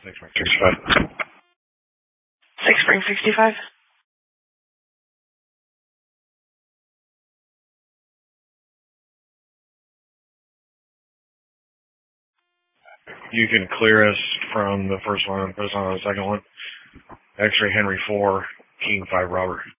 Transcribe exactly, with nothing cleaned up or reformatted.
Six Spring sixty-five. Six Spring sixty-five. You can clear us from the first one and put us on the second one. X-ray Henry four, King five Robert.